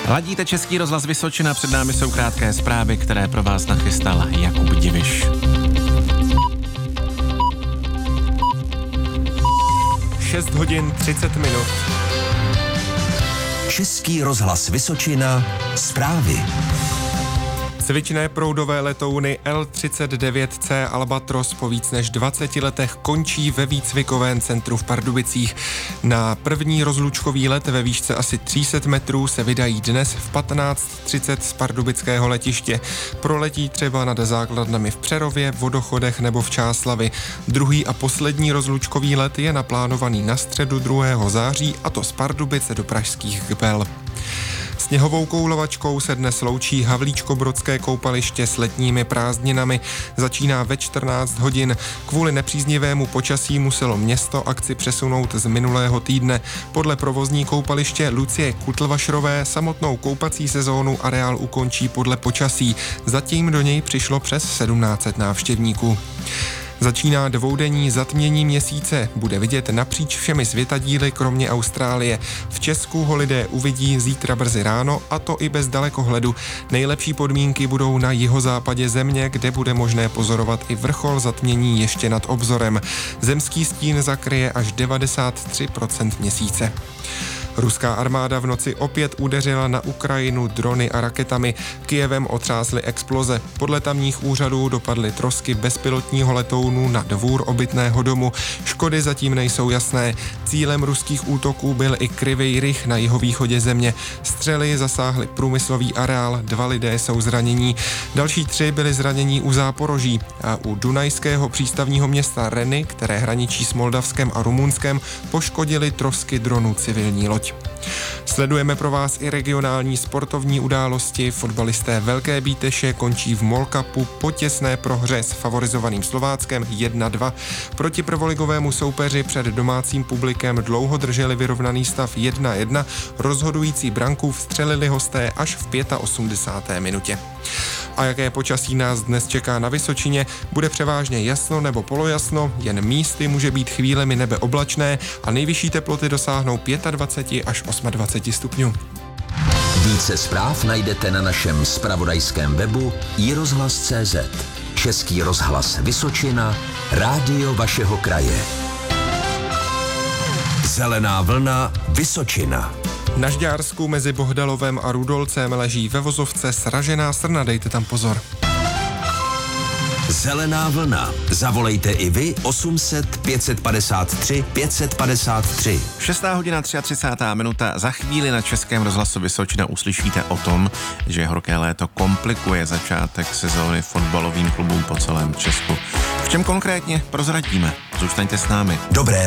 Ladíte Český rozhlas Vysočina, před námi jsou krátké zprávy, které pro vás nachystal Jakub Diviš. 6 hodin 30 minut. Český rozhlas Vysočina, zprávy. Cvičné proudové letouny L-39C Albatros po víc než 20 letech končí ve výcvikovém centru v Pardubicích. Na první rozlučkový let ve výšce asi 300 metrů se vydají dnes v 15:30 z pardubického letiště. Proletí třeba nad základnami v Přerově, Vodochodech nebo v Čáslavi. Druhý a poslední rozlučkový let je naplánovaný na středu 2. září, a to z Pardubice do pražských Gbel. Sněhovou koulovačkou se dnes loučí Havlíčkobrodské koupaliště s letními prázdninami. Začíná ve 14 hodin. Kvůli nepříznivému počasí muselo město akci přesunout z minulého týdne. Podle provozní koupaliště Lucie Kutlvašrové samotnou koupací sezónu areál ukončí podle počasí. Zatím do něj přišlo přes 1700 návštěvníků. Začíná dvoudenní zatmění měsíce. Bude vidět napříč všemi světadíly, kromě Austrálie. V Česku ho lidé uvidí zítra brzy ráno, a to i bez dalekohledu. Nejlepší podmínky budou na jihozápadě země, kde bude možné pozorovat i vrchol zatmění ještě nad obzorem. Zemský stín zakryje až 93% měsíce. Ruská armáda v noci opět udeřila na Ukrajinu drony a raketami. Kyjevem otřásly exploze. Podle tamních úřadů dopadly trosky bezpilotního letounu na dvůr obytného domu. Škody zatím nejsou jasné. Cílem ruských útoků byl i Kryvej Rih na jihovýchodě země. Střely zasáhly průmyslový areál, 2 lidé jsou zranění. Další 3 byli zranění u Záporoží a u dunajského přístavního města Reny, které hraničí s Moldavskem a Rumunskem, poškodili trosky dronů civilní loď. Sledujeme pro vás i regionální sportovní události. Fotbalisté Velké Bíteše končí v MOL Cupu po těsné prohře s favorizovaným Slováckem 1-2. Proti prvoligovému soupeři před domácím publikem dlouho drželi vyrovnaný stav 1-1. Rozhodující branku vstřelili hosté až v 85. minutě. A jaké počasí nás dnes čeká na Vysočině? Bude převážně jasno nebo polojasno, jen místy může být chvílemi nebe oblačné a nejvyšší teploty dosáhnou 25 až 28 stupňů. Více zpráv najdete na našem zpravodajském webu iRozhlas.cz. Český rozhlas Vysočina, rádio vašeho kraje. Zelená vlna Vysočina. Na Žďársku mezi Bohdalovem a Rudolcem leží ve vozovce sražená srna, dejte tam pozor. Zelená vlna. Zavolejte i vy 800 553 553. 6. hodina 33. minuta. Za chvíli na Českém rozhlasu Vysočina uslyšíte o tom, že horké léto komplikuje začátek sezóny fotbalovým klubům po celém Česku. V čem konkrétně prozradíme? Zůstaňte s námi. Dobré